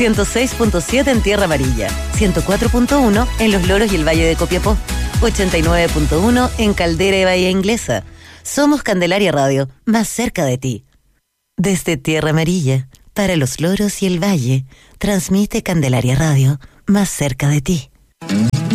106.7 en Tierra Amarilla, 104.1 en Los Loros y el Valle de Copiapó, 89.1 en Caldera y Bahía Inglesa. Somos Candelaria Radio, más cerca de ti. Desde Tierra Amarilla, para Los Loros y el Valle, transmite Candelaria Radio, más cerca de ti.